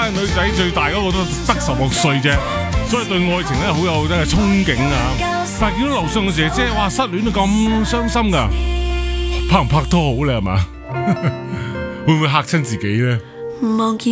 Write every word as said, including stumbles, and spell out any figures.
咧，女仔最大嗰個都得十六歲啫，所以對愛情咧好有真係憧憬啊！但係見到樓上嘅姐姐，哇，失戀到咁傷心噶，拍唔拍拖好咧係嘛？會唔會嚇親自己咧？